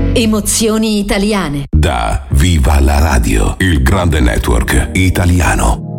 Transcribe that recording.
Emozioni italiane. Da Viva la Radio, il grande network italiano.